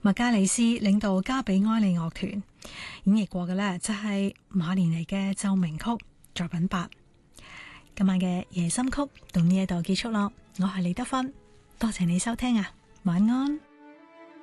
麥加里斯領導加比埃利樂團演繹過嘅呢，就係馬連尼嘅奏鳴曲作品8。今晚嘅夜深曲到呢一度結束咯，我係李德芬，多謝你收聽啊，晚安。